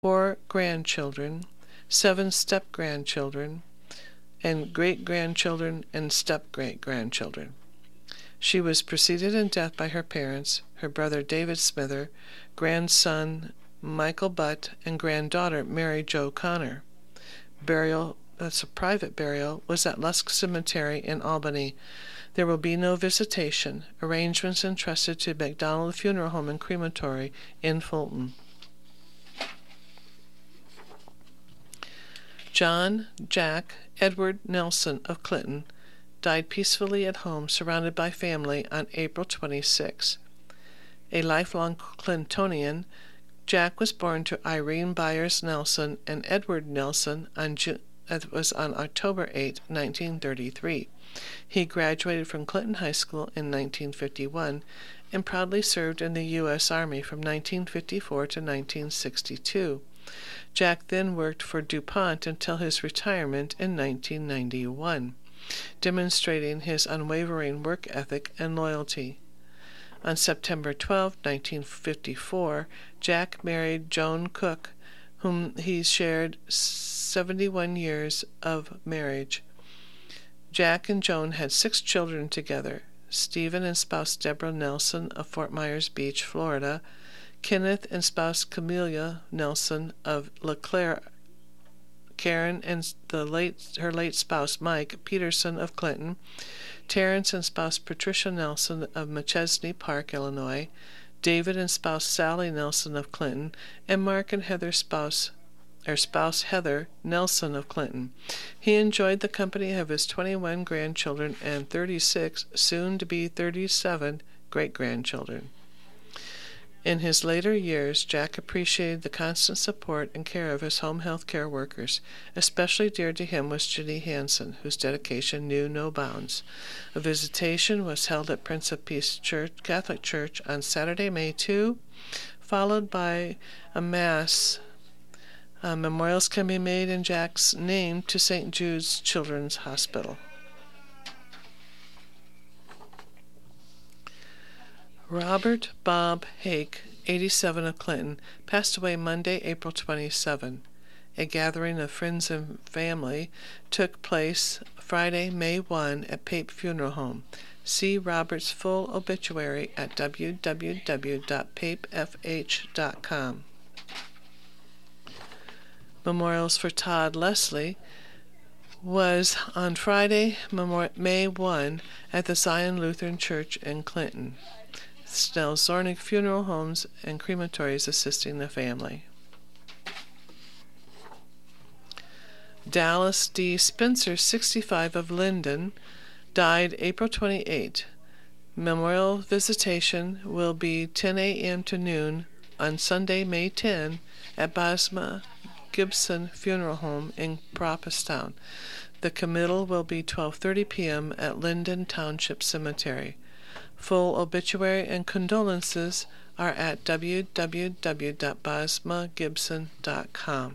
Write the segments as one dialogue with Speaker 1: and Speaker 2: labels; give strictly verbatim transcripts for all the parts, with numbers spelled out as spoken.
Speaker 1: four grandchildren, seven step-grandchildren, and great-grandchildren and step-great-grandchildren. She was preceded in death by her parents, her brother David Smither, grandson Michael Butt, and granddaughter Mary Jo Connor. Burial, that's a private burial, was at Lusk Cemetery in Albany. There will be no visitation. Arrangements entrusted to McDonald Funeral Home and Crematory in Fulton. John Jack Edward Nelson of Clinton died peacefully at home, surrounded by family, on April twenty-sixth. A lifelong Clintonian, Jack was born to Irene Byers Nelson and Edward Nelson on June, it was on October eighth, nineteen thirty-three. He graduated from Clinton High School in nineteen fifty-one and proudly served in the U S Army from nineteen fifty-four to nineteen sixty-two. Jack then worked for DuPont until his retirement in nineteen ninety-one, demonstrating his unwavering work ethic and loyalty. On September twelfth, nineteen fifty-four, Jack married Joan Cook, whom he shared seventy-one years of marriage. Jack and Joan had six children together: Stephen and spouse Deborah Nelson of Fort Myers Beach, Florida; Kenneth and spouse Camelia Nelson of LeClaire; Karen and the late her late spouse Mike Peterson of Clinton; Terrence and spouse Patricia Nelson of Machesney Park, Illinois; David and spouse Sally Nelson of Clinton; and Mark and Heather's spouse or spouse Heather Nelson of Clinton. He enjoyed the company of his twenty-one grandchildren and thirty-six, soon to be thirty-seven, great-grandchildren. In his later years, Jack appreciated the constant support and care of his home health care workers. Especially dear to him was Ginny Hansen, whose dedication knew no bounds. A visitation was held at Prince of Peace Church, Catholic Church on Saturday, May second, followed by a Mass. Uh, memorials can be made in Jack's name to Saint Jude's Children's Hospital. Robert Bob Hake, eighty-seven, of Clinton, passed away Monday, April twenty-seventh. A gathering of friends and family took place Friday, May first, at Pape Funeral Home. See Robert's full obituary at w w w dot pape f h dot com. Memorials for Todd Leslie was on Friday, May first, at the Zion Lutheran Church in Clinton. Snell Zornig Funeral Homes and Crematories assisting the family. Dallas D. Spencer, sixty-five, of Linden, died April twenty-eighth. Memorial visitation will be ten a.m. to noon on Sunday, May tenth, at Bosma Gibson Funeral Home in Provincetown. The committal will be twelve thirty p.m. at Linden Township Cemetery. Full obituary and condolences are at w w w dot bosma gibson dot com.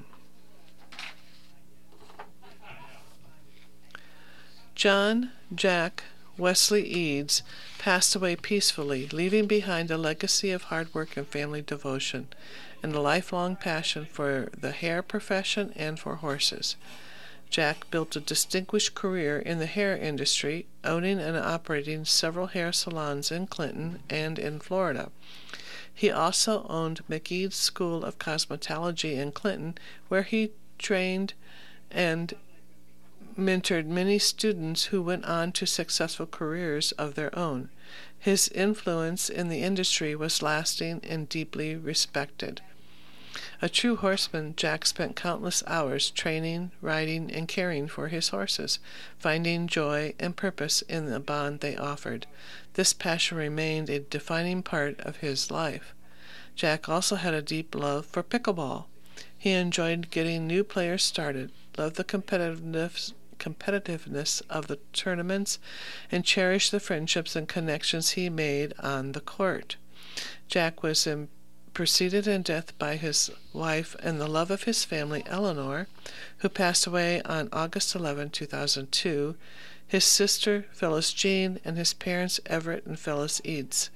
Speaker 1: John Jack Wesley Eads passed away peacefully, leaving behind a legacy of hard work and family devotion, and a lifelong passion for the hair profession and for horses. Jack built a distinguished career in the hair industry, owning and operating several hair salons in Clinton and in Florida. He also owned McEade's School of Cosmetology in Clinton, where he trained and mentored many students who went on to successful careers of their own. His influence in the industry was lasting and deeply respected. A true horseman, Jack spent countless hours training, riding, and caring for his horses, finding joy and purpose in the bond they offered. This passion remained a defining part of his life. Jack also had a deep love for pickleball. He enjoyed getting new players started, loved the competitiveness competitiveness of the tournaments, and cherished the friendships and connections he made on the court. Jack was in preceded in death by his wife and the love of his family, Eleanor, who passed away on August eleventh, two thousand two, his sister, Phyllis Jean, and his parents, Everett and Phyllis Eads.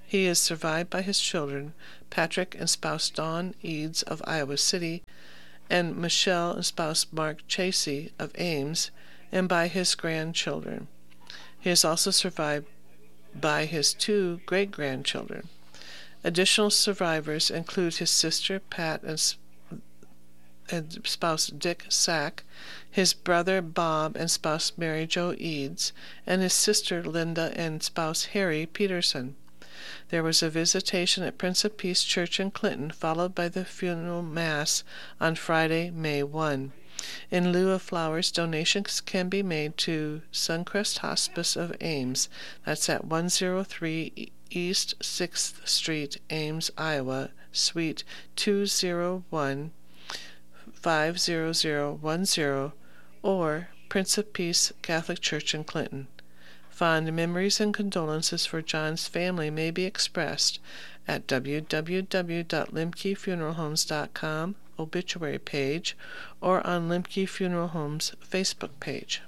Speaker 1: He is survived by his children, Patrick and spouse Dawn Eads of Iowa City, and Michelle and spouse Mark Chasey of Ames, and by his grandchildren. He is also survived by his two great-grandchildren. Additional survivors include his sister Pat and, and spouse Dick Sack, his brother Bob and spouse Mary Jo Eads, and his sister Linda and spouse Harry Peterson. There was a visitation at Prince of Peace Church in Clinton, followed by the funeral mass on Friday, May first. In lieu of flowers, donations can be made to Suncrest Hospice of Ames. That's at one oh three East sixth Street, Ames, Iowa, Suite two oh one, five zero zero one zero, or Prince of Peace Catholic Church in Clinton. Fond memories and condolences for John's family may be expressed at w w w dot limke funeral homes dot com obituary page or on Limke Funeral Homes Facebook page.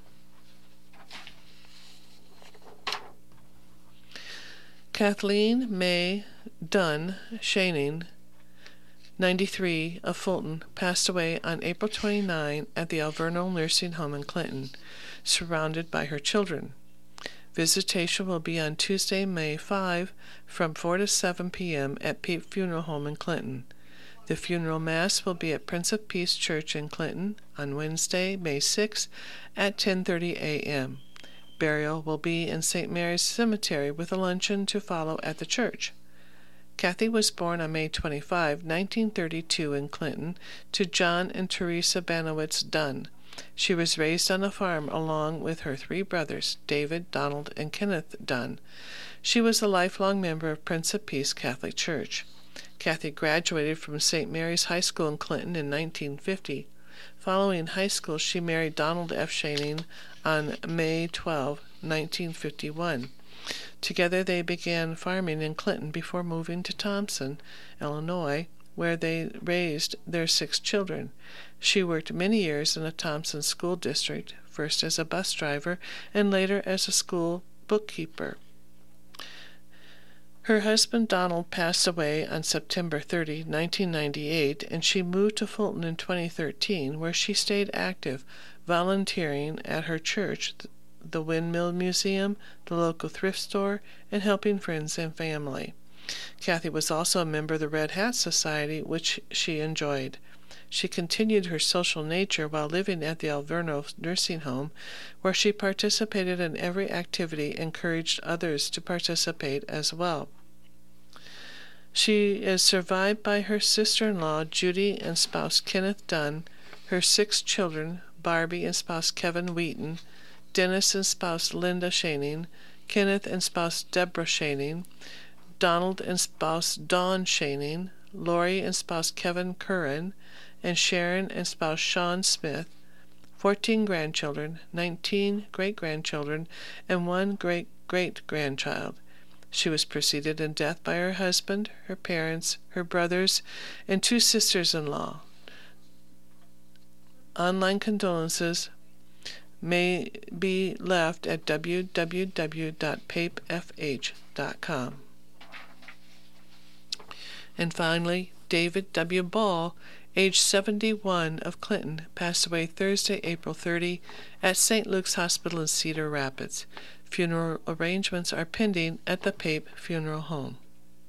Speaker 1: Kathleen May Dunn Shaning, ninety-three, of Fulton, passed away on April twenty-ninth at the Alverno Nursing Home in Clinton, surrounded by her children. Visitation will be on Tuesday, May fifth, from four to seven p.m. at Peep Funeral Home in Clinton. The funeral mass will be at Prince of Peace Church in Clinton on Wednesday, May sixth at ten thirty a.m. Burial will be in Saint Mary's Cemetery with a luncheon to follow at the church. Kathy was born on May twenty-fifth, nineteen thirty-two in Clinton to John and Teresa Banowitz Dunn. She was raised on a farm along with her three brothers, David, Donald, and Kenneth Dunn. She was a lifelong member of Prince of Peace Catholic Church. Kathy graduated from Saint Mary's High School in Clinton in nineteen fifty. Following high school, she married Donald F. Shaning on May twelfth, nineteen fifty-one. Together they began farming in Clinton before moving to Thompson, Illinois, where they raised their six children. She worked many years in the Thompson School District, first as a bus driver and later as a school bookkeeper. Her husband Donald passed away on September thirtieth, nineteen ninety-eight, and she moved to Fulton in twenty thirteen, where she stayed active, volunteering at her church, the Windmill Museum, the local thrift store, and helping friends and family. Kathy was also a member of the Red Hat Society, which she enjoyed. She continued her social nature while living at the Alverno Nursing Home, where she participated in every activity and encouraged others to participate as well. She is survived by her sister-in-law, Judy, and spouse Kenneth Dunn, her six children, Barbie and spouse Kevin Wheaton, Dennis and spouse Linda Shaning, Kenneth and spouse Deborah Shaning, Donald and spouse Dawn Shaning, Lori and spouse Kevin Curran, and Sharon and spouse Sean Smith, fourteen grandchildren, nineteen great-grandchildren, and one great-great-grandchild. She was preceded in death by her husband, her parents, her brothers, and two sisters-in-law. Online condolences may be left at w w w dot pape f h dot com. And finally, David W. Ball, age seventy-one, of Clinton, passed away Thursday, April thirtieth, at Saint Luke's Hospital in Cedar Rapids. Funeral arrangements are pending at the Pape Funeral Home.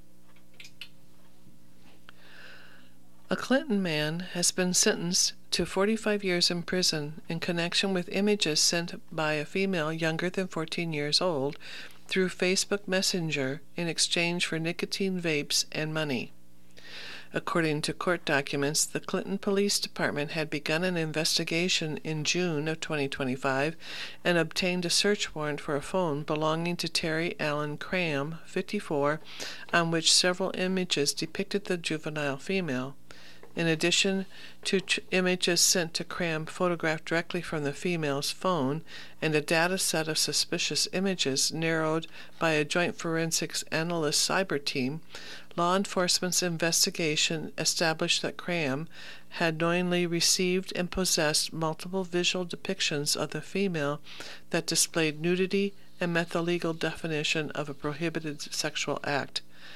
Speaker 1: A Clinton man has been sentenced to forty-five years in prison in connection with images sent by a female younger than fourteen years old through Facebook Messenger in exchange for nicotine vapes and money. According to court documents, the Clinton Police Department had begun an investigation in June of twenty twenty-five and obtained a search warrant for a phone belonging to Terry Allen Cram, fifty-four, on which several images depicted the juvenile female. In addition to ch- images sent to Cram photographed directly from the female's phone and a data set of suspicious images narrowed by a joint forensics analyst cyber team, law enforcement's investigation established that Cram had knowingly received and possessed multiple visual depictions of the female that displayed nudity and met the legal definition of a prohibited sexual act.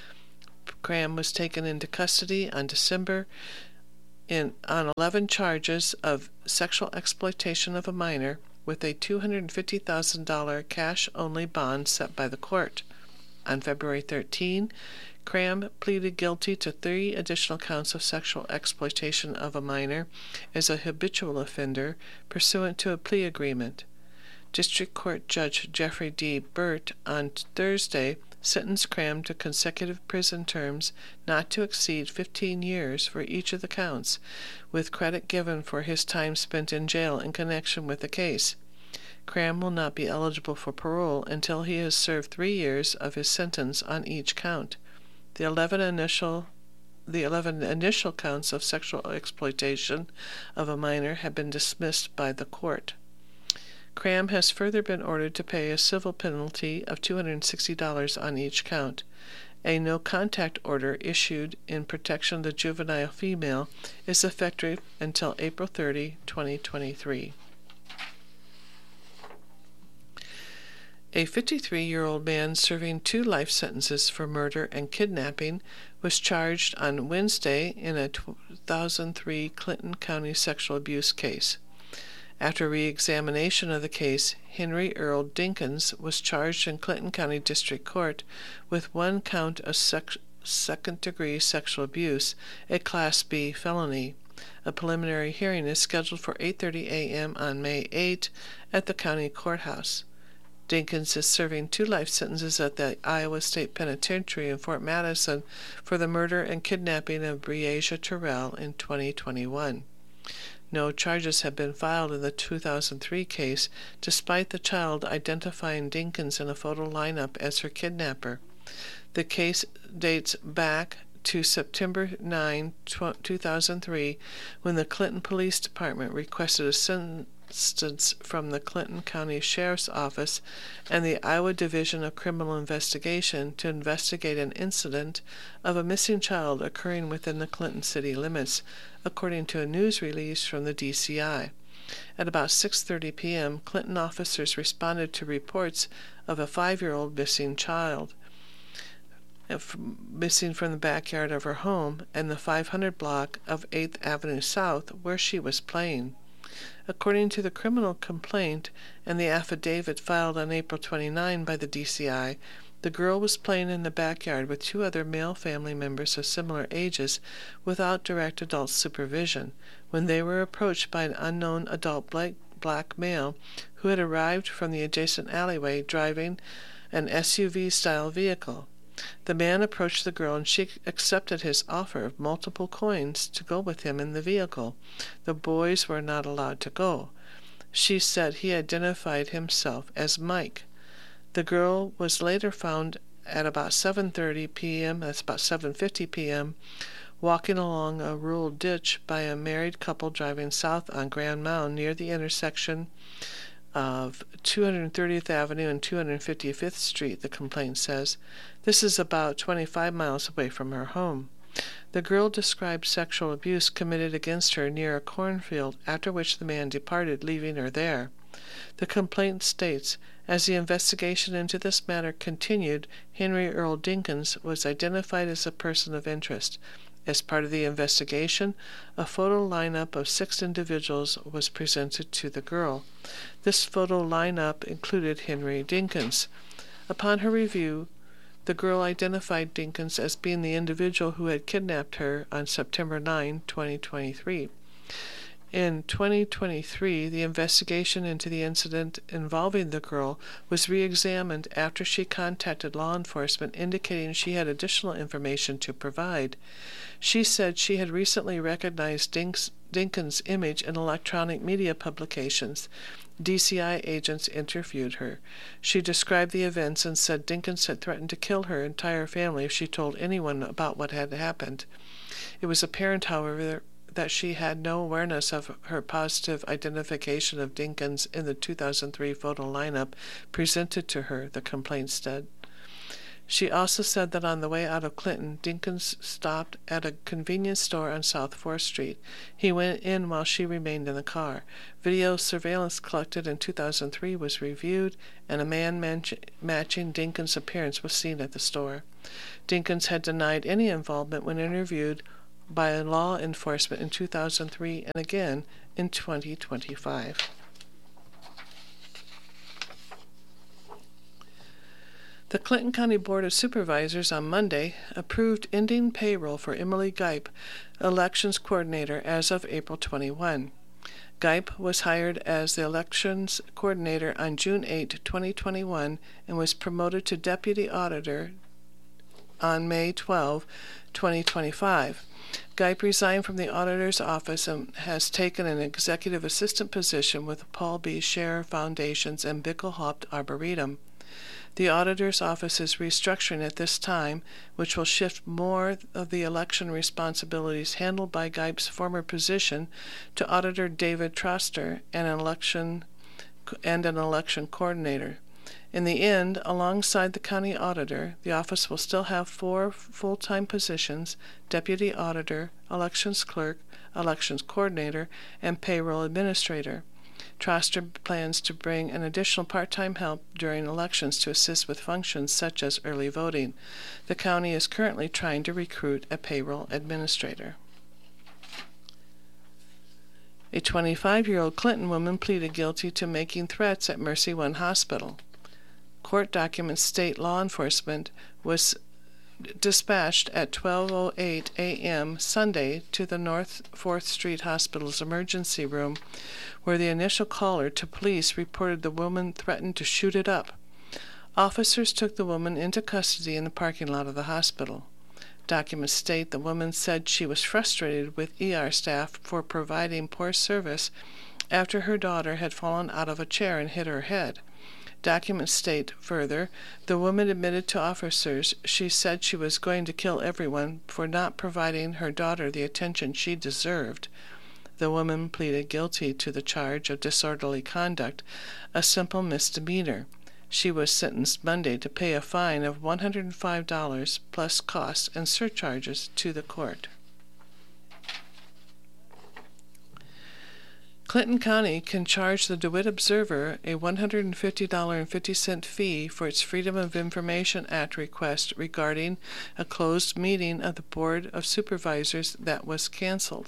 Speaker 1: Cram was taken into custody on December in on eleven charges of sexual exploitation of a minor with a two hundred fifty thousand dollars cash-only bond set by the court. On February thirteenth, Cram pleaded guilty to three additional counts of sexual exploitation of a minor as a habitual offender pursuant to a plea agreement. District Court Judge Jeffrey D. Burt on Thursday sentenced Cram to consecutive prison terms not to exceed fifteen years for each of the counts, with credit given for his time spent in jail in connection with the case. Cram will not be eligible for parole until he has served three years of his sentence on each count. The eleven initial the eleven initial counts of sexual exploitation of a minor have been dismissed by the court. Cram has further been ordered to pay a civil penalty of two hundred sixty dollars on each count. A no-contact order issued in protection of the juvenile female is effective until April thirtieth, twenty twenty-three. A fifty-three-year-old man serving two life sentences for murder and kidnapping was charged on Wednesday in a two thousand three Clinton County sexual abuse case. After re-examination of the case, Henry Earl Dinkins was charged in Clinton County District Court with one count of sec- second-degree sexual abuse, a Class B felony. A preliminary hearing is scheduled for eight thirty a.m. on May eighth at the county courthouse. Dinkins is serving two life sentences at the Iowa State Penitentiary in Fort Madison for the murder and kidnapping of Breasia Terrell in twenty twenty-one. No charges have been filed in the two thousand three case, despite the child identifying Dinkins in a photo lineup as her kidnapper. The case dates back to September ninth, two thousand three, when the Clinton Police Department requested assistance from the Clinton County Sheriff's Office and the Iowa Division of Criminal Investigation to investigate an incident of a missing child occurring within the Clinton city limits, according to a news release from the D C I. At about six thirty p.m., Clinton officers responded to reports of a five-year-old missing child, missing from the backyard of her home and the five hundred block of eighth Avenue South, where she was playing. According to the criminal complaint and the affidavit filed on April twenty-ninth by the D C I, the girl was playing in the backyard with two other male family members of similar ages without direct adult supervision when they were approached by an unknown adult black, black male who had arrived from the adjacent alleyway driving an S U V-style vehicle. The man approached the girl and she accepted his offer of multiple coins to go with him in the vehicle. The boys were not allowed to go. She said he identified himself as Mike. The girl was later found at about seven thirty p.m., that's about seven fifty p.m., walking along a rural ditch by a married couple driving south on Grand Mound near the intersection of two hundred thirtieth Avenue and two hundred fifty-fifth Street, the complaint says. This is about twenty-five miles away from her home. The girl described sexual abuse committed against her near a cornfield, after which the man departed, leaving her there. The complaint states, as the investigation into this matter continued, Henry Earl Dinkins was identified as a person of interest. As part of the investigation, a photo lineup of six individuals was presented to the girl. This photo lineup included Henry Dinkins. Upon her review, the girl identified Dinkins as being the individual who had kidnapped her on September ninth, twenty twenty-three. In twenty twenty-three, the investigation into the incident involving the girl was re-examined after she contacted law enforcement indicating she had additional information to provide. She said she had recently recognized Dinks, Dinkins' image in electronic media publications. D C I agents interviewed her. She described the events and said Dinkins had threatened to kill her entire family if she told anyone about what had happened. It was apparent, however, that she had no awareness of her positive identification of Dinkins in the two thousand three photo lineup presented to her, the complaint said. She also said that on the way out of Clinton, Dinkins stopped at a convenience store on South fourth Street. He went in while she remained in the car. Video surveillance collected in two thousand three was reviewed, and a man match- matching Dinkins' appearance was seen at the store. Dinkins had denied any involvement when interviewed by law enforcement in two thousand three and again in twenty twenty-five. The Clinton County Board of Supervisors on Monday approved ending payroll for Emily Gipe, elections coordinator, as of April twenty-first. Gipe was hired as the elections coordinator on June eighth, twenty twenty-one, and was promoted to deputy auditor on May twelfth, twenty twenty-five. Gipe resigned from the auditor's office and has taken an executive assistant position with Paul B. Scherer Foundations and Bickelhaupt Arboretum. The auditor's office is restructuring at this time, which will shift more of the election responsibilities handled by Gipe's former position to Auditor David Troster and an election and an election coordinator. In the end, alongside the county auditor, the office will still have four full-time positions: deputy auditor, elections clerk, elections coordinator, and payroll administrator. Troster plans to bring an additional part-time help during elections to assist with functions such as early voting. The county is currently trying to recruit a payroll administrator. A twenty-five-year-old Clinton woman pleaded guilty to making threats at Mercy One Hospital. Court documents state law enforcement was dispatched at twelve oh eight a.m. Sunday to the North fourth Street Hospital's emergency room, where the initial caller to police reported the woman threatened to shoot it up. Officers took the woman into custody in the parking lot of the hospital. Documents state the woman said she was frustrated with E R staff for providing poor service after her daughter had fallen out of a chair and hit her head. Documents state further, the woman admitted to officers she said she was going to kill everyone for not providing her daughter the attention she deserved. The woman pleaded guilty to the charge of disorderly conduct, a simple misdemeanor. She was sentenced Monday to pay a fine of one hundred five dollars plus costs and surcharges to the court. Clinton County can charge the DeWitt Observer a one hundred fifty dollars and fifty cents fee for its Freedom of Information Act request regarding a closed meeting of the Board of Supervisors that was canceled.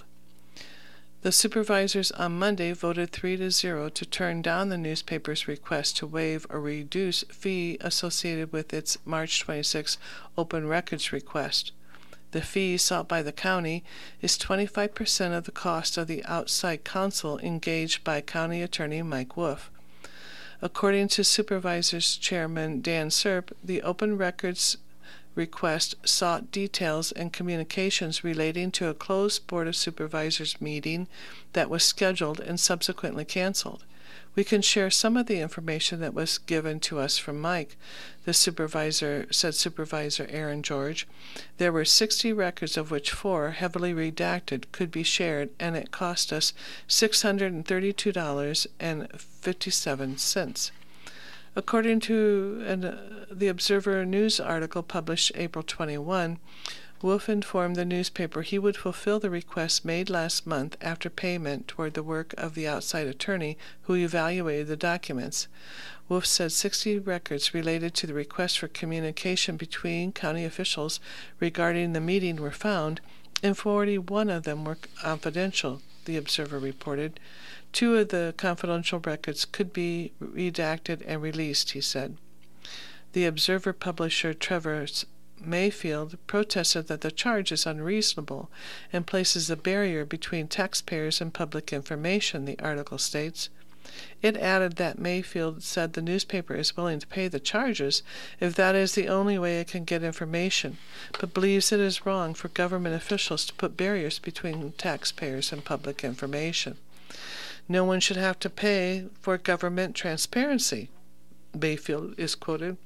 Speaker 1: The supervisors on Monday voted three to zero to turn down the newspaper's request to waive or reduce fee associated with its March twenty-sixth open records request. The fee sought by the county is twenty-five percent of the cost of the outside counsel engaged by County Attorney Mike Wolf. According to Supervisors Chairman Dan Serp, the open records request sought details and communications relating to a closed Board of Supervisors meeting that was scheduled and subsequently canceled. We can share some of the information that was given to us from Mike, the supervisor said Supervisor Aaron George. There were sixty records, of which four, heavily redacted, could be shared, and it cost us six hundred thirty-two dollars and fifty-seven cents. According to an, uh, the Observer News article published April twenty-first, Wolf informed the newspaper he would fulfill the request made last month after payment toward the work of the outside attorney who evaluated the documents. Wolf said sixty records related to the request for communication between county officials regarding the meeting were found, and forty-one of them were confidential, the Observer reported. Two of the confidential records could be redacted and released, he said. The Observer publisher Trevor Mayfield protested that the charge is unreasonable and places a barrier between taxpayers and public information, the article states. It added that Mayfield said the newspaper is willing to pay the charges if that is the only way it can get information, but believes it is wrong for government officials to put barriers between taxpayers and public information. No one should have to pay for government transparency, Mayfield is quoted.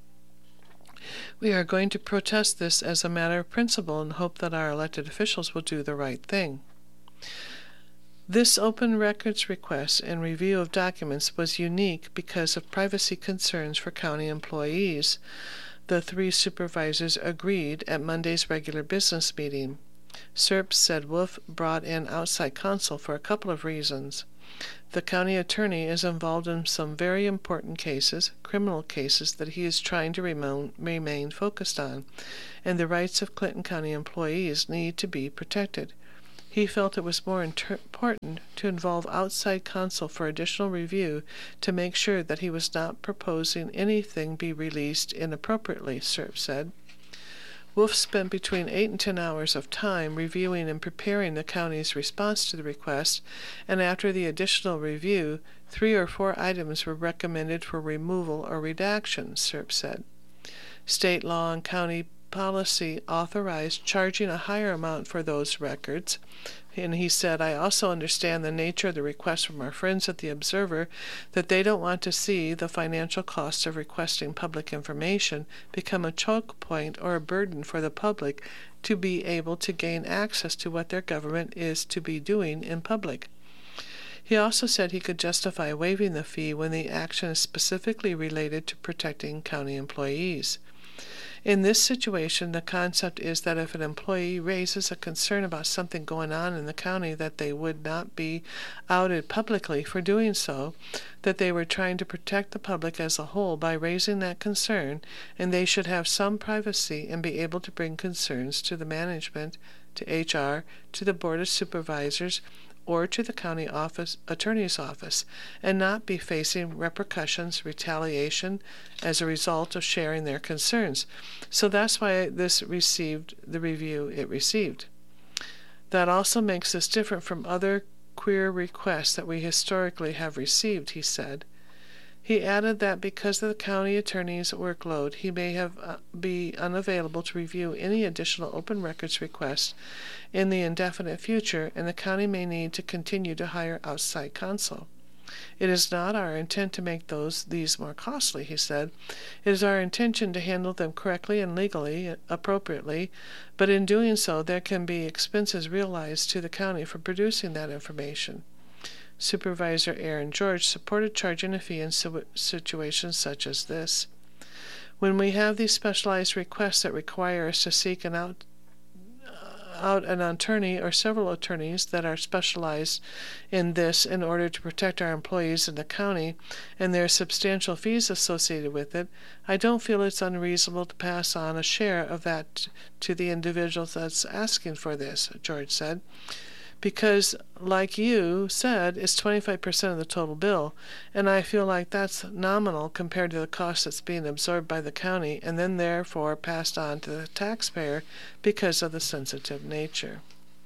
Speaker 1: We are going to protest this as a matter of principle and hope that our elected officials will do the right thing. This open records request and review of documents was unique because of privacy concerns for county employees. The three supervisors agreed at Monday's regular business meeting. Serps said Wolf brought in outside counsel for a couple of reasons. The county attorney is involved in some very important cases, criminal cases, that he is trying to remain, remain focused on, and the rights of Clinton County employees need to be protected. He felt it was more inter- important to involve outside counsel for additional review to make sure that he was not proposing anything be released inappropriately, Serps said. Wolf spent between eight and ten hours of time reviewing and preparing the county's response to the request, and after the additional review, three or four items were recommended for removal or redaction, Serps said. State law and county policy authorized charging a higher amount for those records, and he said, I also understand the nature of the request from our friends at the Observer, that they don't want to see the financial cost of requesting public information become a choke point or a burden for the public to be able to gain access to what their government is to be doing in public. He also said he could justify waiving the fee when the action is specifically related to protecting county employees. In this situation, the concept is that if an employee raises a concern about something going on in the county, that they would not be outed publicly for doing so, that they were trying to protect the public as a whole by raising that concern, and they should have some privacy and be able to bring concerns to the management, to H R, to the Board of Supervisors, or to the county office attorney's office, and not be facing repercussions, retaliation, as a result of sharing their concerns. So that's why this received the review it received. That also makes this different from other queer requests that we historically have received, he said. He added that because of the county attorney's workload, he may have uh, be unavailable to review any additional open records requests in the indefinite future, and the county may need to continue to hire outside counsel. It is not our intent to make those these more costly, he said. It is our intention to handle them correctly and legally, appropriately, but in doing so there can be expenses realized to the county for producing that information. Supervisor Aaron George supported charging a fee in situations such as this. When we have these specialized requests that require us to seek an out, uh, out an attorney or several attorneys that are specialized in this in order to protect our employees in the county, and there are substantial fees associated with it, I don't feel it's unreasonable to pass on a share of that to the individual that's asking for this, George said. Because, like you said, it's twenty-five percent of the total bill, and I feel like that's nominal compared to the cost that's being absorbed by the county and then therefore passed on to the taxpayer because of the sensitive nature.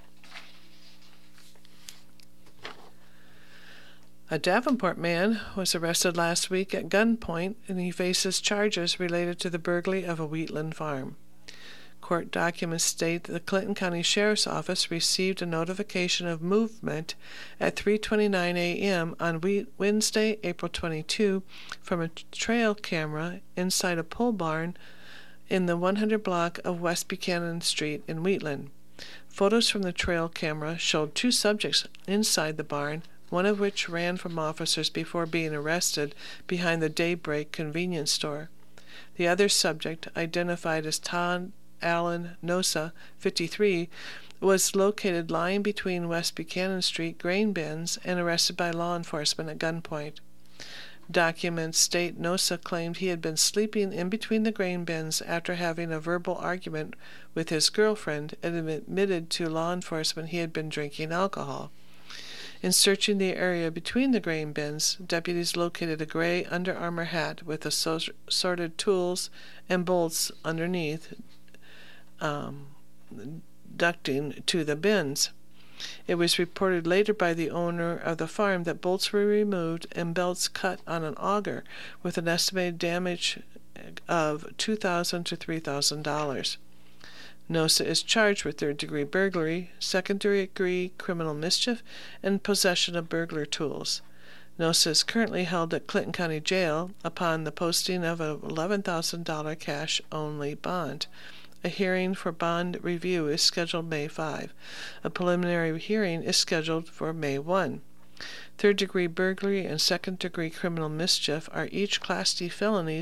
Speaker 1: A Davenport man was arrested last week at gunpoint, and he faces charges related to the burglary of a wheatland farm. Court documents state that the Clinton County Sheriff's Office received a notification of movement at three twenty-nine a.m. on Wednesday, April twenty-second, from a trail camera inside a pole barn in the one hundred block of West Buchanan Street in Wheatland. Photos from the trail camera showed two subjects inside the barn, one of which ran from officers before being arrested behind the Daybreak convenience store. The other subject, identified as Todd Allen Nosa, fifty-three, was located lying between West Buchanan Street grain bins and arrested by law enforcement at gunpoint. Documents state Nosa claimed he had been sleeping in between the grain bins after having a verbal argument with his girlfriend and admitted to law enforcement he had been drinking alcohol. In searching the area between the grain bins, deputies located a gray Under Armour hat with assorted tools and bolts underneath, Um, ducting to the bins. It was reported later by the owner of the farm that bolts were removed and belts cut on an auger, with an estimated damage of two thousand dollars to three thousand dollars. Nosa is charged with third-degree burglary, second-degree criminal mischief, and possession of burglar tools. Nosa is currently held at Clinton County Jail upon the posting of an eleven thousand dollars cash-only bond. A hearing for bond review is scheduled May fifth. A preliminary hearing is scheduled for May first. Third-degree burglary and second-degree criminal mischief are each Class D felonies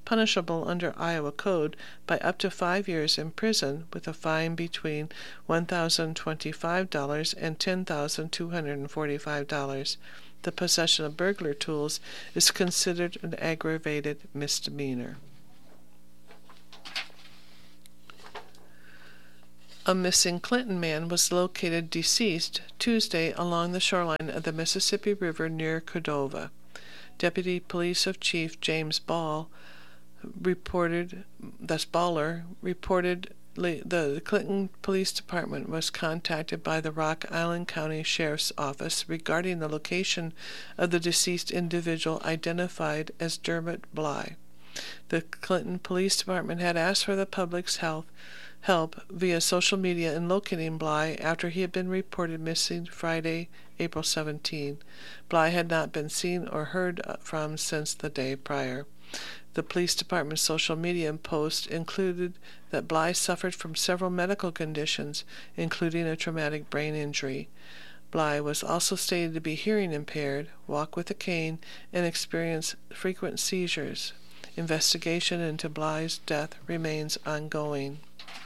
Speaker 1: punishable under Iowa Code by up to five years in prison with a fine between one thousand twenty-five dollars and ten thousand two hundred forty-five dollars. The possession of burglar tools is considered an aggravated misdemeanor. A missing Clinton man was located deceased Tuesday along the shoreline of the Mississippi River near Cordova. Deputy Police Chief James Ball reported, that's Baller, reported the Clinton Police Department was contacted by the Rock Island County Sheriff's Office regarding the location of the deceased individual identified as Dermot Bly. The Clinton Police Department had asked for the public's help help via social media in locating Bly after he had been reported missing Friday, April seventeenth. Bly had not been seen or heard from since the day prior. The police department's social media post included that Bly suffered from several medical conditions, including a traumatic brain injury. Bly was also stated to be hearing impaired, walk with a cane, and experience frequent seizures. Investigation into Bly's death remains ongoing.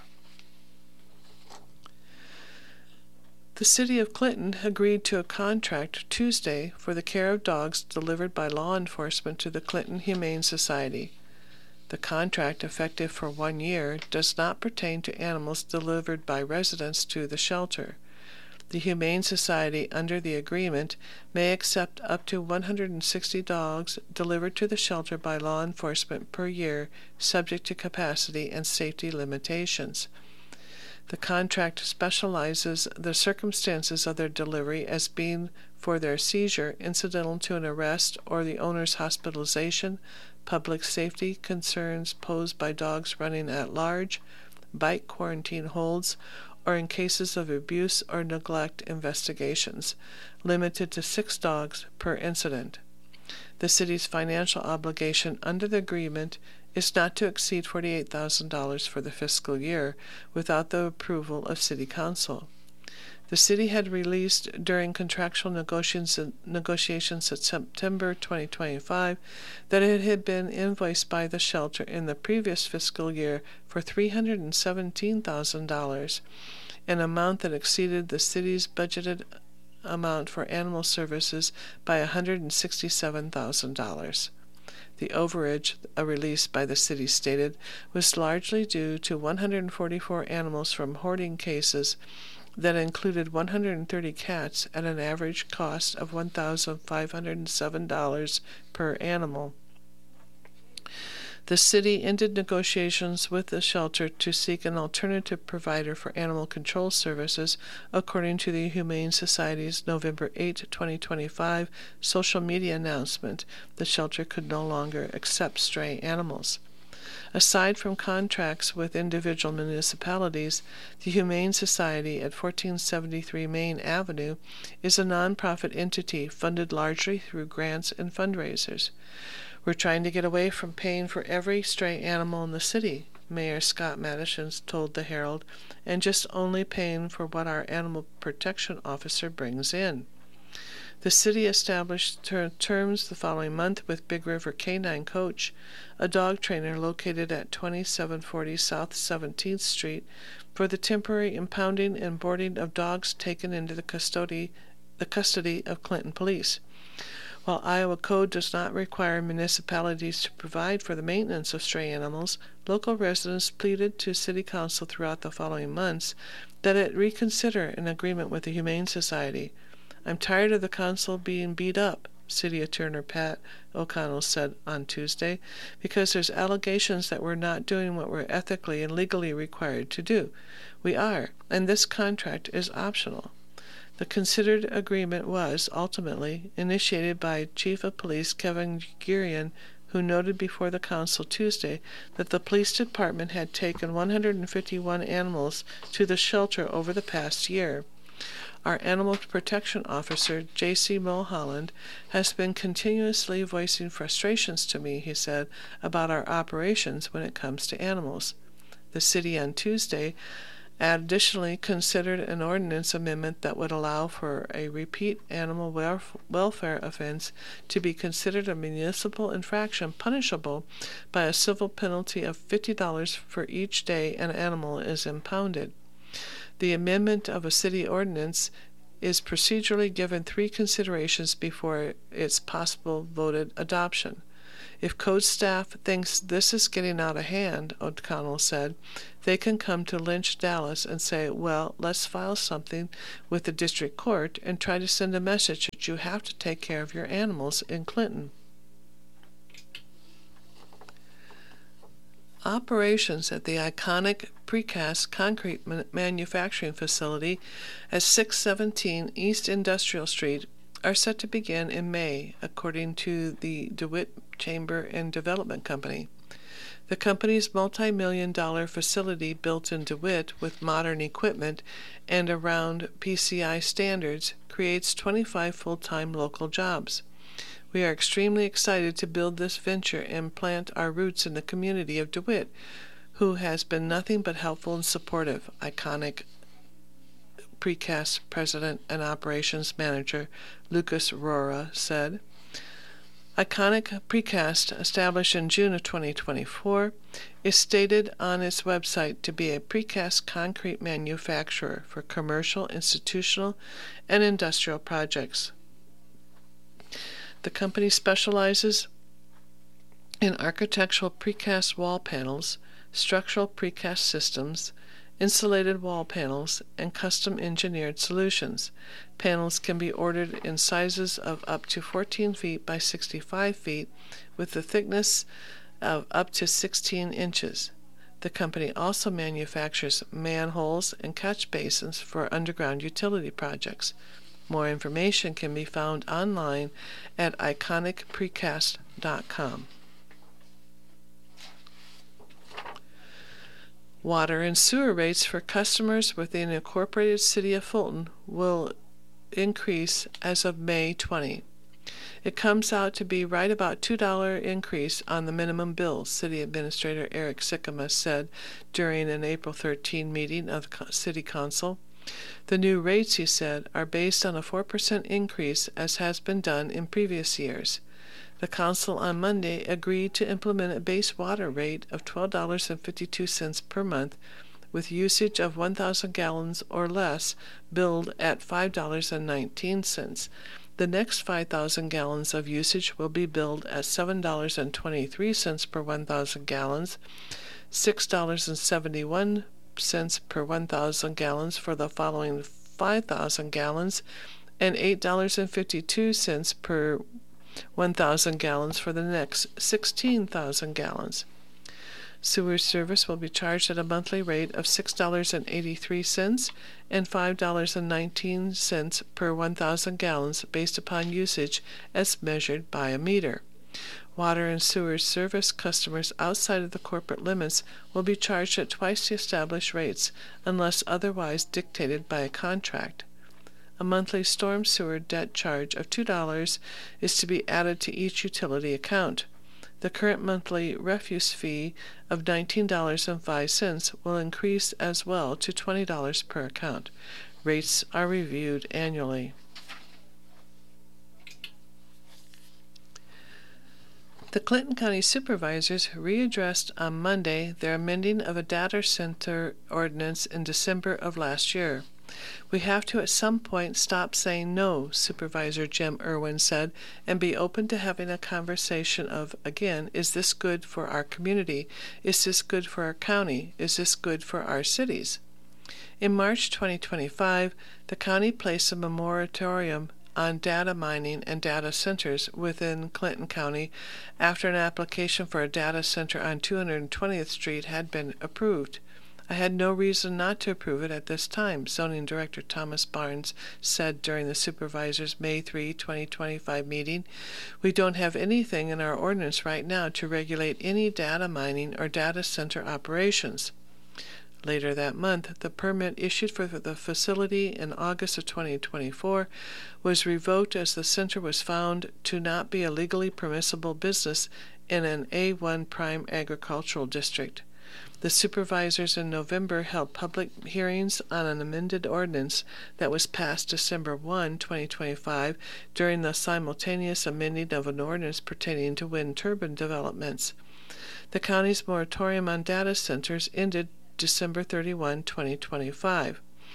Speaker 1: The city of Clinton agreed to a contract Tuesday for the care of dogs delivered by law enforcement to the Clinton Humane Society. The contract, effective for one year, does not pertain to animals delivered by residents to the shelter. The Humane Society, under the agreement, may accept up to one hundred sixty dogs delivered to the shelter by law enforcement per year, subject to capacity and safety limitations. The contract specializes the circumstances of their delivery as being for their seizure, incidental to an arrest or the owner's hospitalization, public safety concerns posed by dogs running at large, bite quarantine holds, or in cases of abuse or neglect investigations, limited to six dogs per incident. The city's financial obligation under the agreement is not to exceed forty-eight thousand dollars for the fiscal year without the approval of City Council. The city had released during contractual negotiations, negotiations in September twenty twenty-five that it had been invoiced by the shelter in the previous fiscal year for three hundred seventeen thousand dollars, an amount that exceeded the city's budgeted amount for animal services by one hundred sixty-seven thousand dollars. The overage, a release by the city stated, was largely due to one hundred forty-four animals from hoarding cases that included one hundred thirty cats at an average cost of one thousand five hundred seven dollars per animal. The city ended negotiations with the shelter to seek an alternative provider for animal control services, according to the Humane Society's November eighth, twenty twenty-five social media announcement. The shelter could no longer accept stray animals. Aside from contracts with individual municipalities, the Humane Society at fourteen seventy-three Main Avenue is a nonprofit entity funded largely through grants and fundraisers. We're trying to get away from paying for every stray animal in the city, Mayor Scott Madison told the Herald, and just only paying for what our animal protection officer brings in. The city established ter- terms the following month with Big River Canine Coach, a dog trainer located at twenty-seven forty South seventeenth Street, for the temporary impounding and boarding of dogs taken into the custody, the custody of Clinton Police. While Iowa Code does not require municipalities to provide for the maintenance of stray animals, local residents pleaded to City Council throughout the following months that it reconsider an agreement with the Humane Society. I'm tired of the council being beat up, City Attorney Pat O'Connell said on Tuesday, because there's allegations that we're not doing what we're ethically and legally required to do. We are, and this contract is optional. The considered agreement was, ultimately, initiated by Chief of Police Kevin Gurian, who noted before the council Tuesday that the police department had taken one hundred fifty-one animals to the shelter over the past year. Our animal protection officer, J C Mulholland, has been continuously voicing frustrations to me, he said, about our operations when it comes to animals. The city on Tuesday additionally considered an ordinance amendment that would allow for a repeat animal welf- welfare offense to be considered a municipal infraction punishable by a civil penalty of fifty dollars for each day an animal is impounded. The amendment of a city ordinance is procedurally given three considerations before its possible voted adoption. If code staff thinks this is getting out of hand, O'Connell said, they can come to Lynch Dallas and say, well, let's file something with the district court and try to send a message that you have to take care of your animals in Clinton. Operations at the iconic precast concrete manufacturing facility at six seventeen East Industrial Street are set to begin in May, according to the DeWitt Chamber and Development Company. The company's multi-million dollar facility built in DeWitt with modern equipment and around P C I standards creates twenty-five full-time local jobs. We are extremely excited to build this venture and plant our roots in the community of DeWitt, who has been nothing but helpful and supportive, Iconic Precast President and Operations Manager Lucas Rora said. Iconic Precast, established in June of twenty twenty-four, is stated on its website to be a precast concrete manufacturer for commercial, institutional, and industrial projects. The company specializes in architectural precast wall panels, structural precast systems, insulated wall panels, and custom-engineered solutions. Panels can be ordered in sizes of up to fourteen feet by sixty-five feet with a thickness of up to sixteen inches. The company also manufactures manholes and catch basins for underground utility projects. More information can be found online at iconic precast dot com. Water and sewer rates for customers within the incorporated city of Fulton will increase as of May twentieth. It comes out to be right about two dollars increase on the minimum bill, City Administrator Eric Sikkema said during an April thirteenth meeting of the City Council. The new rates, he said, are based on a four percent increase as has been done in previous years. The Council on Monday agreed to implement a base water rate of twelve dollars and fifty-two cents per month with usage of one thousand gallons or less billed at five dollars and nineteen cents. The next five thousand gallons of usage will be billed at seven dollars and twenty-three cents per one thousand gallons, six dollars and seventy-one cents per one thousand gallons for the following five thousand gallons, and eight dollars and fifty-two cents per one thousand gallons for the next sixteen thousand gallons. Sewer service will be charged at a monthly rate of six dollars and eighty-three cents and five dollars and nineteen cents per one thousand gallons based upon usage as measured by a meter. Water and sewer service customers outside of the corporate limits will be charged at twice the established rates unless otherwise dictated by a contract. A monthly storm sewer debt charge of two dollars is to be added to each utility account. The current monthly refuse fee of nineteen dollars and five cents will increase as well to twenty dollars per account. Rates are reviewed annually. The Clinton County Supervisors readdressed on Monday their amending of a data center ordinance in December of last year. We have to at some point stop saying no, Supervisor Jim Irwin said, and be open to having a conversation of, again, is this good for our community? Is this good for our county? Is this good for our cities? In March twenty twenty-five, the county placed a moratorium on data mining and data centers within Clinton County after an application for a data center on two hundred twentieth Street had been approved. I had no reason not to approve it at this time, Zoning Director Thomas Barnes said during the Supervisor's May third, twenty twenty-five meeting. We don't have anything in our ordinance right now to regulate any data mining or data center operations. Later that month, the permit issued for the facility in August of twenty twenty-four was revoked as the center was found to not be a legally permissible business in an A one prime agricultural district. The supervisors in November held public hearings on an amended ordinance that was passed December first, twenty twenty-five, during the simultaneous amending of an ordinance pertaining to wind turbine developments. The county's moratorium on data centers ended December thirty-first, twenty twenty-five.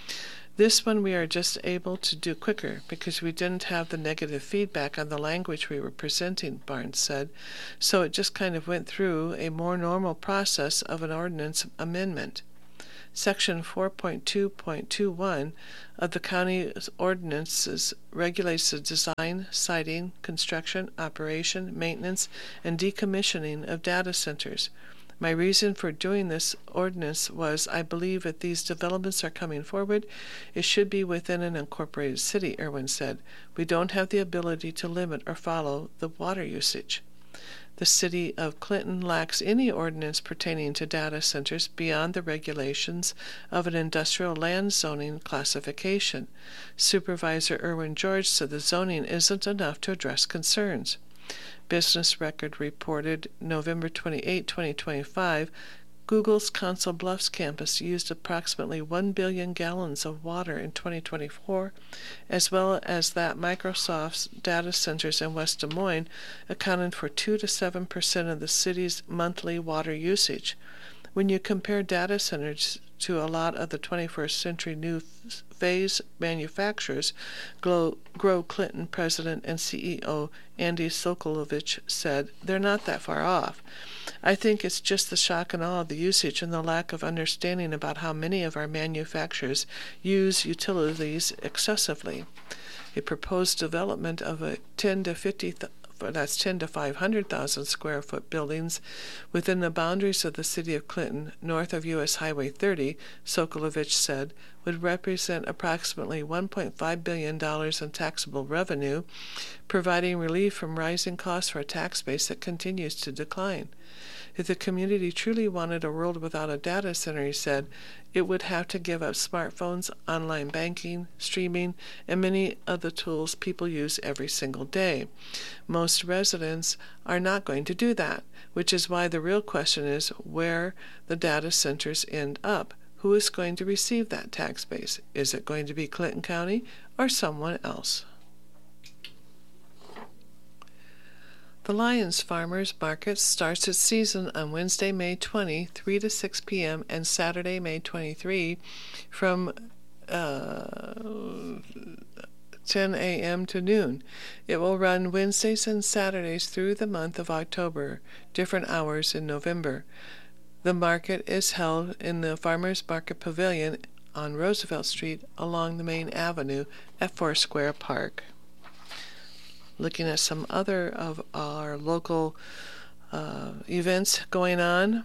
Speaker 1: This one we are just able to do quicker because we didn't have the negative feedback on the language we were presenting, Barnes said, so it just kind of went through a more normal process of an ordinance amendment. Section four point two point two one of the county's ordinances regulates the design, siting, construction, operation, maintenance, and decommissioning of data centers. My reason for doing this ordinance was I believe if these developments are coming forward, it should be within an incorporated city, Irwin said. We don't have the ability to limit or follow the water usage. The city of Clinton lacks any ordinance pertaining to data centers beyond the regulations of an industrial land zoning classification. Supervisor Irwin George said the zoning isn't enough to address concerns. Business Record reported November twenty-eighth, twenty twenty-five, Google's Council Bluffs campus used approximately one billion gallons of water in twenty twenty-four, as well as that Microsoft's data centers in West Des Moines accounted for two to seven percent of the city's monthly water usage. When you compare data centers to a lot of the twenty-first century new phase manufacturers, Grow Clinton president and C E O Andy Sokolovich said, they're not that far off. I think it's just the shock and awe of the usage and the lack of understanding about how many of our manufacturers use utilities excessively. A proposed development of a ten to fifty th- that's ten to five hundred thousand square foot buildings within the boundaries of the city of Clinton, north of U S Highway thirty, Sokolovich said, would represent approximately one point five billion dollars in taxable revenue, providing relief from rising costs for a tax base that continues to decline. If the community truly wanted a world without a data center, he said, it would have to give up smartphones, online banking, streaming, and many of the tools people use every single day. Most residents are not going to do that, which is why the real question is where the data centers end up. Who is going to receive that tax base? Is it going to be Clinton County or someone else? The Lyons Farmers Market starts its season on Wednesday, May twentieth, three to six p.m., and Saturday, May twenty-third, from uh, ten a.m. to noon. It will run Wednesdays and Saturdays through the month of October, different hours in November. The market is held in the Farmers Market Pavilion on Roosevelt Street along the main avenue at Foursquare Park. Looking at some other of our local uh, events going on.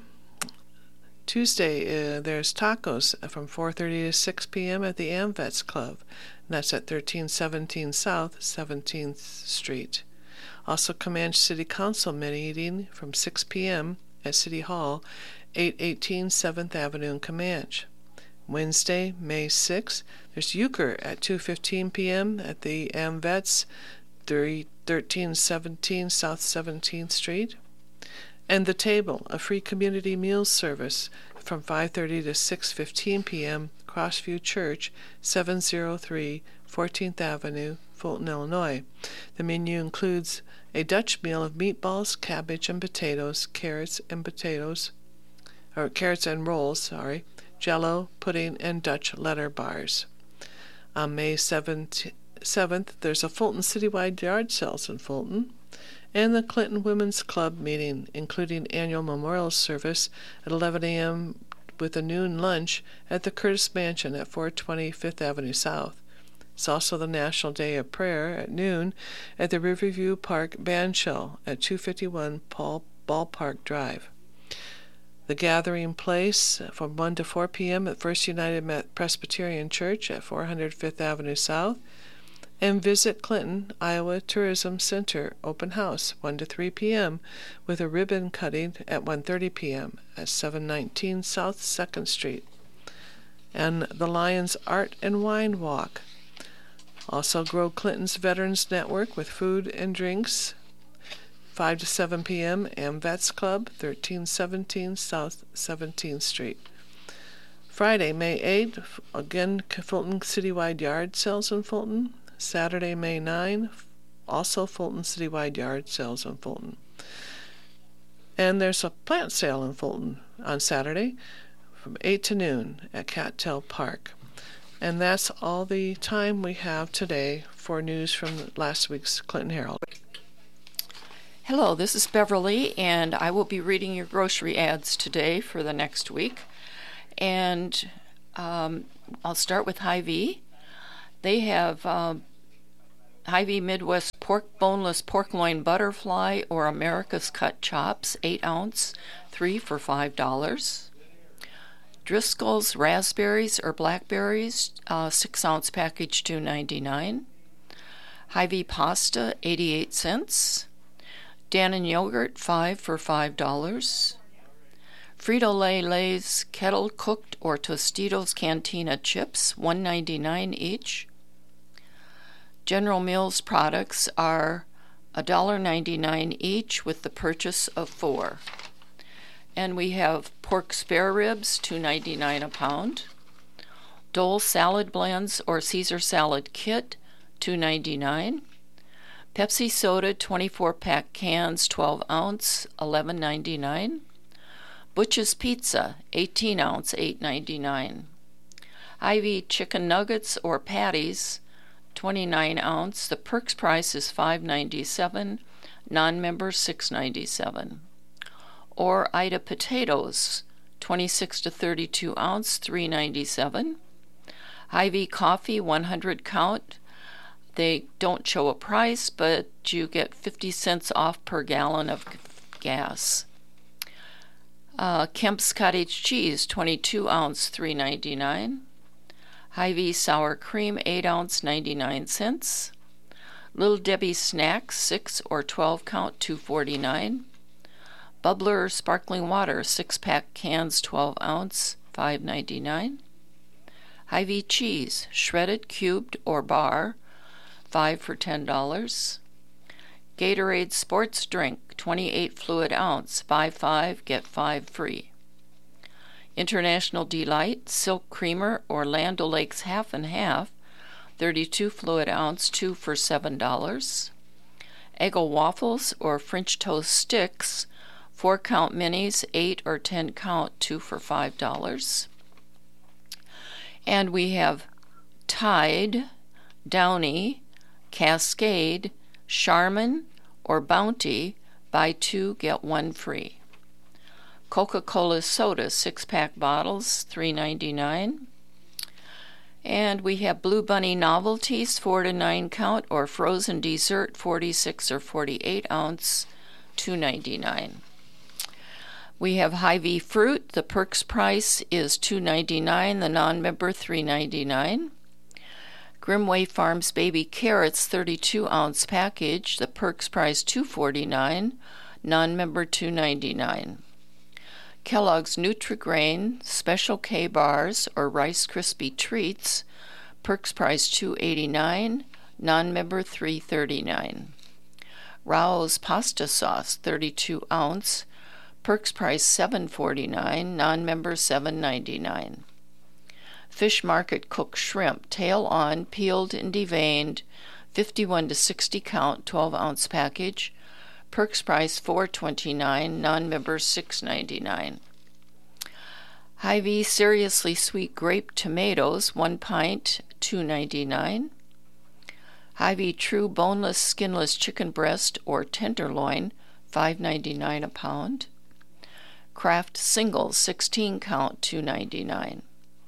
Speaker 1: Tuesday, uh, there's tacos from four thirty to six p.m. at the AmVets Club, and that's at thirteen seventeen South seventeenth Street. Also, Comanche City Council meeting from six p.m. at City Hall, eight eighteen seventh Avenue in Comanche. Wednesday, May sixth, there's Euchre at two fifteen p.m. at the AmVets, thirteen seventeen South seventeenth Street. And The Table, a free community meals service from five thirty to six fifteen p.m. Crossview Church, seven oh three fourteenth Avenue, Fulton, Illinois. The menu includes a Dutch meal of meatballs, cabbage and potatoes, carrots and potatoes, or carrots and rolls, sorry, Jell-O, pudding, and Dutch letter bars. On May seventeenth, seventh, there's a Fulton Citywide Yard Sales in Fulton, and the Clinton Women's Club meeting, including annual memorial service at eleven a.m. with a noon lunch at the Curtis Mansion at four twenty Fifth Avenue South. It's also the National Day of Prayer at noon at the Riverview Park Band Shell at two fifty-one Paul Ballpark Drive. The Gathering Place from one to four p.m. at First United Presbyterian Church at four hundred Fifth Avenue South. And Visit Clinton, Iowa Tourism Center open house, one to three p.m., with a ribbon cutting at one thirty p.m. at seven nineteen South second Street. And the Lions Art and Wine Walk. Also, Grow Clinton's Veterans Network with food and drinks five to seven p.m. AmVets Club, thirteen seventeen South seventeenth Street. Friday, May eighth, again, Fulton Citywide Yard Sales in Fulton. Saturday, May ninth, also Fulton Citywide Yard Sales in Fulton. And there's a plant sale in Fulton on Saturday from eight to noon at Cattail Park. And that's all the time we have today for news from last week's Clinton Herald.
Speaker 2: Hello, this is Beverly, and I will be reading your grocery ads today for the next week. And um, I'll start with Hy-Vee. They have um, Hy-Vee Midwest Pork Boneless Pork Loin Butterfly or America's Cut Chops, eight ounce, three for five dollars. Driscoll's Raspberries or Blackberries, uh, six ounce package, two ninety-nine. Hy-Vee Pasta, eighty-eight cents. Dannon Yogurt, five for five dollars. Frito-Lay Lay's Kettle Cooked or Tostitos Cantina Chips, one ninety-nine each. General Mills products are one ninety-nine each with the purchase of four. And we have pork spare ribs, two ninety-nine a pound. Dole salad blends or Caesar salad kit, two ninety-nine. Pepsi soda twenty-four pack cans, twelve ounce, eleven ninety-nine. Butch's Pizza, eighteen ounce, eight ninety-nine. Hy-Vee chicken nuggets or patties, twenty-nine ounce. The Perks price is five ninety-seven, non-member six ninety-seven. Or Ida potatoes, twenty-six to thirty-two ounce, three ninety-seven. Hy-Vee coffee, one hundred count. They don't show a price, but you get fifty cents off per gallon of gas. Uh, Kemp's Cottage Cheese, twenty-two ounce, three ninety-nine. Hy-Vee Sour Cream, eight ounce, ninety-nine cents. Little Debbie Snacks, six or twelve count, two forty-nine. Bubbler Sparkling Water, six pack cans, twelve ounce, five ninety-nine. Hy-Vee Cheese, shredded, cubed, or bar, five for ten dollars. Gatorade Sports Drink, twenty-eight fluid ounce, buy five, get five free. International Delight Silk Creamer or Land O'Lakes Half and Half, thirty-two fluid ounce, two for seven dollars. Eggo Waffles or French Toast Sticks, four count minis, eight or ten count, two for five dollars. And we have Tide, Downy, Cascade, Charmin, or Bounty, buy two, get one free. Coca-Cola soda, six-pack bottles, three ninety-nine. And we have Blue Bunny novelties, four to nine count, or frozen dessert, forty-six or forty-eight ounce, two ninety-nine. We have Hy-Vee fruit. The Perks price is two ninety-nine, the non-member three ninety-nine. Grimway Farms baby carrots, thirty-two ounce package. The Perks price two forty-nine, non-member two ninety-nine. Kellogg's Nutri-Grain Special K bars or Rice Krispie treats, Perks price two eighty-nine, non-member three thirty-nine. Rao's pasta sauce, thirty-two ounce, Perks price seven forty-nine, non-member seven ninety-nine. Fish Market cooked shrimp, tail on, peeled and deveined, fifty-one to sixty count, twelve ounce package. Perks price four twenty-nine, non-member six ninety-nine. Hy-Vee Seriously Sweet Grape Tomatoes, one pint, two ninety-nine. Hy-Vee True Boneless Skinless Chicken Breast or Tenderloin, five ninety-nine a pound. Kraft Singles, sixteen count, two ninety-nine.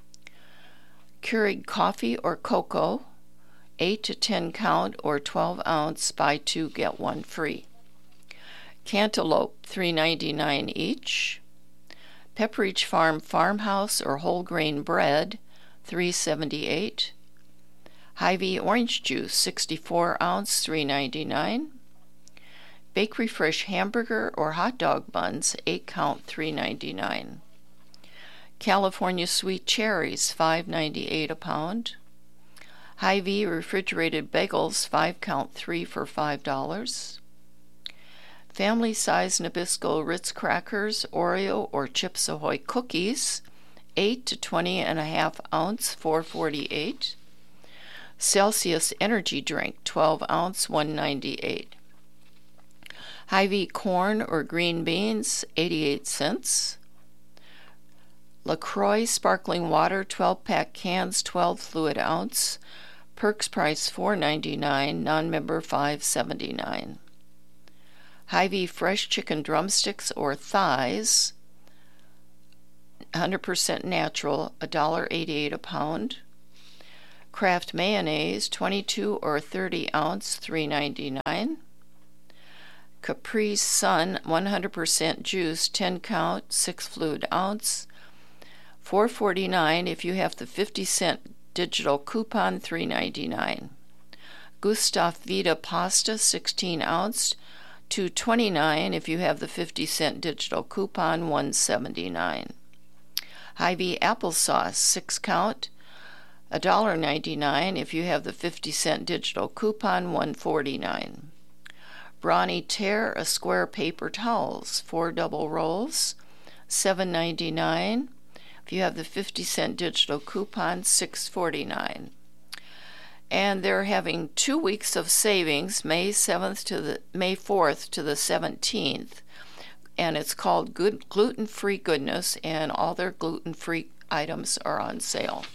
Speaker 2: Keurig Coffee or Cocoa, eight to ten count or twelve ounce, buy two, get one free. Cantaloupe, three ninety-nine each. Pepperidge Farm Farmhouse or Whole Grain Bread, three seventy-eight. Hy-Vee Orange Juice, sixty-four ounce, three ninety-nine. Bakery Fresh Hamburger or Hot Dog Buns, eight count, three ninety-nine. California Sweet Cherries, five ninety-eight a pound. Hy-Vee Refrigerated Bagels, five count, three for five dollars. Family-size Nabisco Ritz crackers, Oreo, or Chips Ahoy cookies, eight to twenty and a half ounce, four forty-eight. Celsius energy drink, twelve ounce, one ninety-eight. Hy-Vee corn or green beans, eighty-eight cents. LaCroix sparkling water, twelve pack cans, twelve fluid ounce. Perks price four ninety-nine, non-member five seventy-nine. Hy-Vee fresh chicken drumsticks or thighs, one hundred percent natural, one eighty-eight a pound. Kraft mayonnaise, twenty-two or thirty ounce, three ninety-nine. Capri Sun, one hundred percent juice, ten count, six fluid ounce, four forty-nine if you have the fifty cent digital coupon, three ninety-nine. Gustav Vita pasta, sixteen ounce, two twenty-nine if you have the fifty cent digital coupon, one seventy-nine. Hy-Vee applesauce, six count, one ninety-nine if you have the fifty cent digital coupon, one forty-nine. Brawny Tear a square paper towels, four double rolls, seven ninety-nine. If you have the fifty cent digital coupon, six forty-nine. And they're having two weeks of savings, May seventh to the May fourth to the seventeenth, and it's called Good Gluten-Free Goodness, and all their gluten-free items are on sale.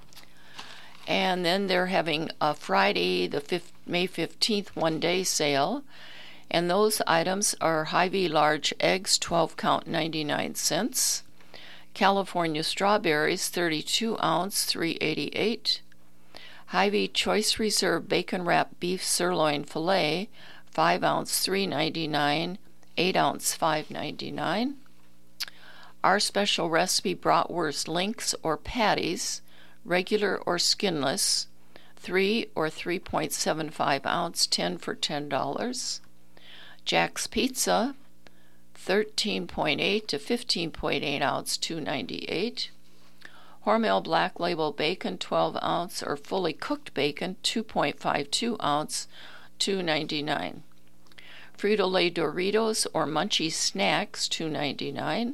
Speaker 2: And then they're having a Friday, the fifth, May fifteenth, one-day sale. And those items are Hy-Vee large eggs, twelve count, ninety-nine cents. California strawberries, thirty-two ounce, three eighty-eight. Hy-Vee Choice Reserve bacon wrap beef sirloin filet, five ounce, three ninety-nine, eight ounce, five ninety-nine. Our special recipe bratwurst links or patties, regular or skinless, three or three point seven five ounce, ten for ten dollars. Jack's Pizza, thirteen point eight to fifteen point eight ounce, two ninety-eight. Hormel Black Label bacon, twelve ounce or fully cooked bacon, two point five two ounce, two ninety-nine. Frito-Lay Doritos or Munchie Snacks, two ninety-nine.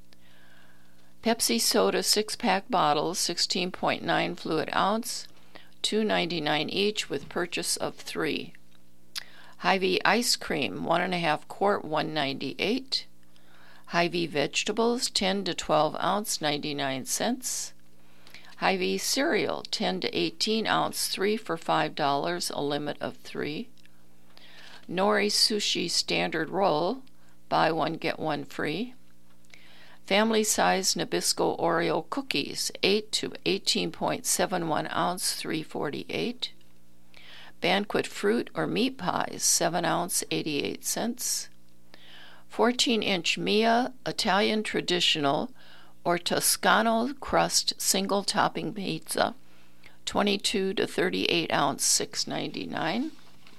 Speaker 2: Pepsi Soda six pack bottles, sixteen point nine fluid ounce, two ninety-nine each with purchase of three. Hy-Vee ice cream, one and a half quart, one ninety-eight. Hy-Vee vegetables, ten to twelve ounce, ninety-nine cents. Hy-Vee cereal, ten to eighteen ounce, three for five dollars, a limit of three. Nori sushi standard roll, buy one get one free. Family size Nabisco Oreo cookies, eight to eighteen point seven one ounce, three forty-eight. Banquet fruit or meat pies, seven ounce, eighty-eight cents. fourteen inch Mia Italian traditional or Toscano crust single topping pizza, twenty-two to thirty-eight ounce, six ninety-nine.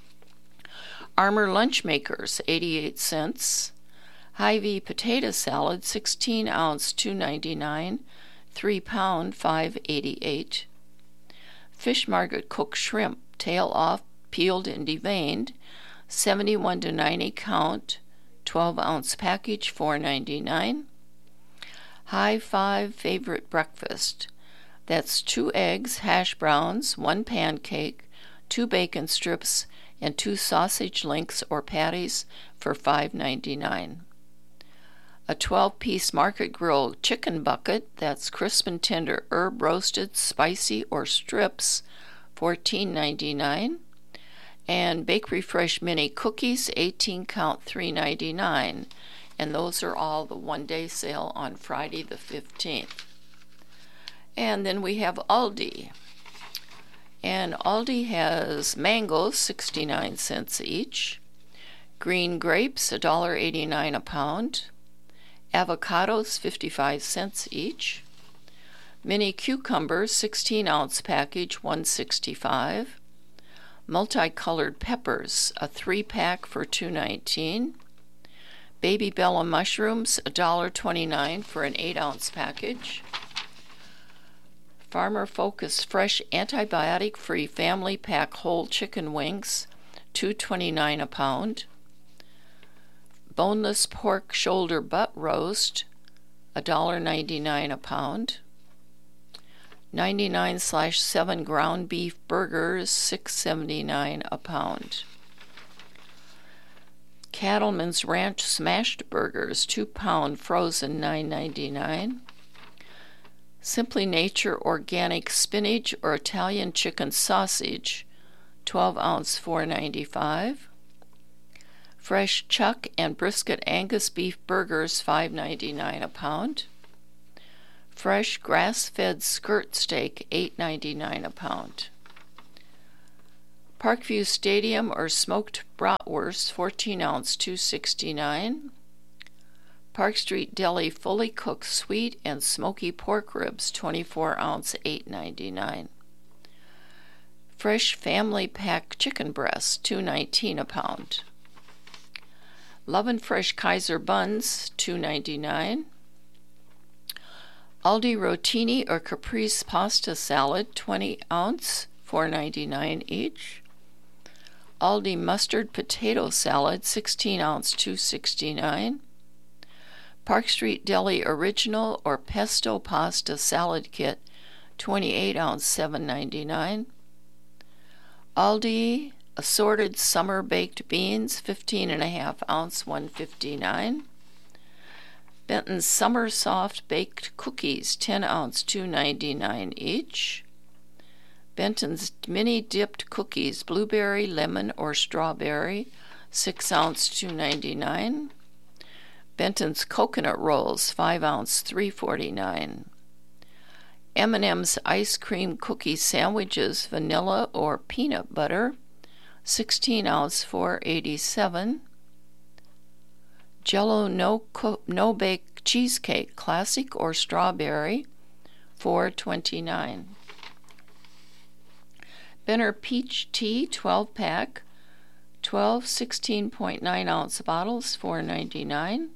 Speaker 2: Armour lunch makers, eighty-eight cents. Hy-Vee potato salad, sixteen ounce, two ninety-nine, three pound, five eighty-eight. Fish Market cooked shrimp, tail off, peeled and deveined, seventy-one to ninety count, twelve ounce package, four ninety-nine. High Five favorite breakfast, that's two eggs, hash browns, one pancake, two bacon strips, and two sausage links or patties for five ninety-nine. A twelve-piece Market Grill chicken bucket, that's crisp and tender herb roasted, spicy, or strips, fourteen ninety-nine. And Bakery Fresh mini cookies, eighteen count, three ninety-nine. And those are all the one-day sale on Friday the fifteenth. And then we have Aldi. And Aldi has mangoes, sixty-nine cents each. Green grapes, one eighty-nine a pound. Avocados, fifty-five cents each. Mini cucumbers, sixteen ounce package, one sixty-five. Multicolored peppers, a three pack for two nineteen. Baby Bella mushrooms, one twenty-nine for an eight ounce package. Farmer Focus fresh antibiotic free family pack whole chicken wings, two twenty-nine a pound. boneless pork shoulder butt roast, one dollar ninety-nine a pound. ninety-nine slash seven ground beef burgers, six seventy-nine a pound. Cattleman's Ranch smashed burgers, two pound frozen, nine ninety-nine. Simply Nature organic spinach or Italian chicken sausage, twelve ounce, four ninety-five. Fresh chuck and brisket Angus beef burgers, five ninety-nine a pound. Fresh grass-fed skirt steak, eight ninety-nine a pound. Parkview Stadium or smoked bratwurst, fourteen ounce, two sixty-nine. Park Street Deli fully cooked sweet and smoky pork ribs, twenty-four ounce, eight ninety-nine. Fresh family pack chicken breasts, two nineteen a pound. Love and Fresh Kaiser buns, two ninety-nine. Aldi Rotini or Caprese pasta salad, twenty ounce, four ninety-nine each. Aldi mustard potato salad, sixteen ounce, two sixty-nine. Park Street Deli original or pesto pasta salad kit, twenty-eight ounce, seven ninety-nine. Aldi assorted summer baked beans, fifteen and a half ounce, one fifty-nine. Benton's summer soft baked cookies, ten ounce, two ninety-nine each. Benton's mini dipped cookies, blueberry, lemon, or strawberry, six ounce, two ninety-nine. Benton's coconut rolls, five ounce, three forty-nine. M and M's ice cream cookie sandwiches, vanilla or peanut butter, sixteen ounce, four eighty-seven. Jell-O no co- no bake cheesecake, classic or strawberry, four twenty-nine. Benner peach tea, twelve pack, twelve sixteen point nine ounce bottles, four ninety-nine.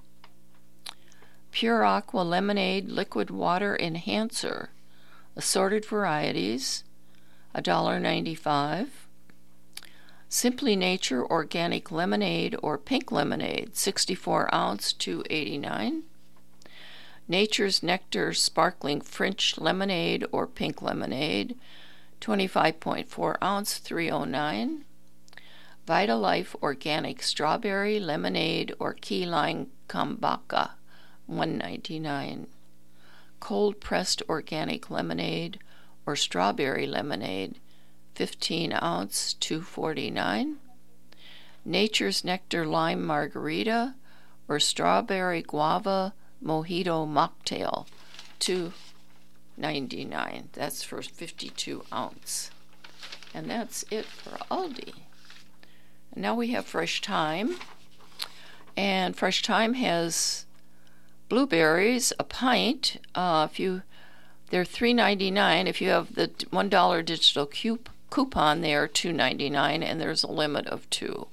Speaker 2: Pure Aqua lemonade liquid water enhancer, assorted varieties, one ninety-five. Simply Nature organic lemonade or pink lemonade, sixty-four ounce, two eighty-nine. Nature's Nectar sparkling French lemonade or pink lemonade, twenty-five point four ounce, three oh nine. Vitalife organic strawberry lemonade or key lime kombucha, one ninety-nine. Cold pressed organic lemonade or strawberry lemonade, fifteen ounce, two forty-nine. Nature's Nectar lime margarita or strawberry guava mojito mocktail, two ninety-nine. That's for fifty-two ounce. And that's it for Aldi. And now we have Fresh Thyme. And Fresh Thyme has blueberries, a pint. Uh, if you, they're three ninety-nine. If you have the one dollar digital coup- coupon, they are two ninety-nine, and there's a limit of two.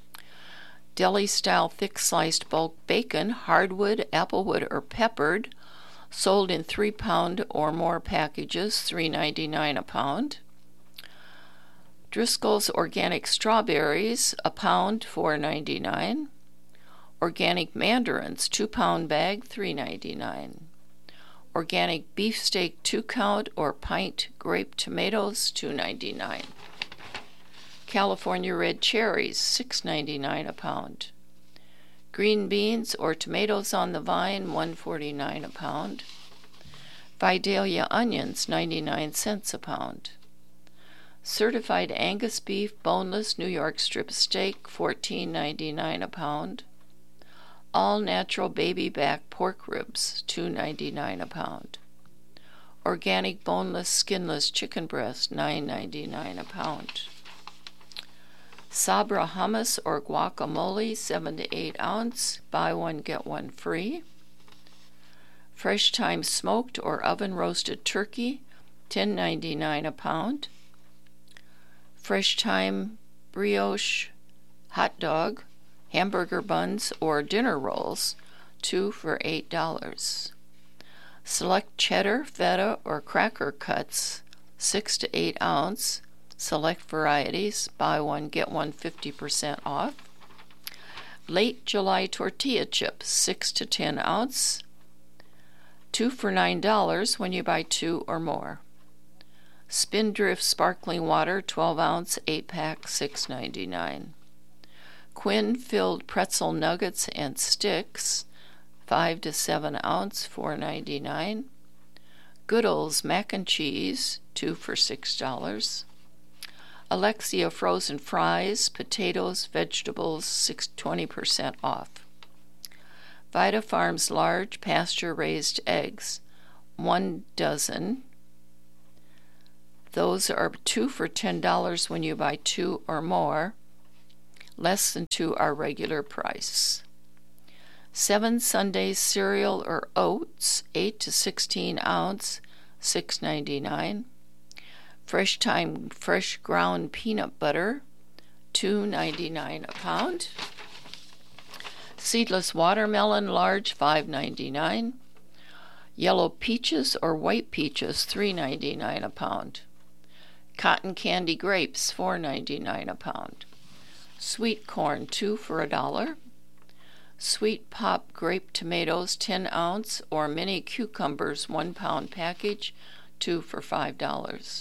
Speaker 2: Deli-style thick sliced bulk bacon, hardwood, applewood, or peppered, sold in three pound or more packages, three ninety-nine a pound. Driscoll's organic strawberries, a pound, four ninety-nine. Organic mandarins, two pound bag, three ninety-nine. Organic beefsteak two count or pint grape tomatoes, two ninety-nine. California red cherries, six ninety-nine a pound. Green beans or tomatoes on the vine, one forty-nine a pound. Vidalia onions, ninety-nine cents a pound. Certified Angus beef boneless New York strip steak, fourteen ninety-nine a pound. All natural baby back pork ribs, two ninety-nine a pound. Organic boneless skinless chicken breast, nine ninety-nine a pound. Sabra hummus or guacamole, seven to eight ounce, buy one get one free. Fresh Thyme smoked or oven roasted turkey, ten ninety-nine a pound. Fresh Thyme brioche hot dog, hamburger buns, or dinner rolls, two for eight dollars. Select cheddar, feta, or cracker cuts, six to eight ounce, select varieties, buy one, get one fifty percent off. Late July tortilla chips, six to ten ounce, two for nine dollars when you buy two or more. Spindrift sparkling water, twelve ounce, eight pack, six ninety-nine. Quinn filled pretzel nuggets and sticks, five to seven ounce, four ninety-nine. Goodall's mac and cheese, two for six dollars. Alexia frozen fries, potatoes, vegetables, six twenty percent off. Vita Farms large pasture-raised eggs, one dozen. Those are two for ten dollars when you buy two or more. Less than two are regular price. Seven Sundays cereal or oats, eight to sixteen ounce, six ninety-nine. Fresh Time fresh ground peanut butter, two ninety-nine a pound. Seedless watermelon large, five ninety-nine. Yellow peaches or white peaches, three ninety-nine a pound. Cotton candy grapes, four ninety-nine a pound. Sweet corn, two for a dollar. Sweet pop grape tomatoes, ten ounce, or mini cucumbers, one pound package, two for five dollars.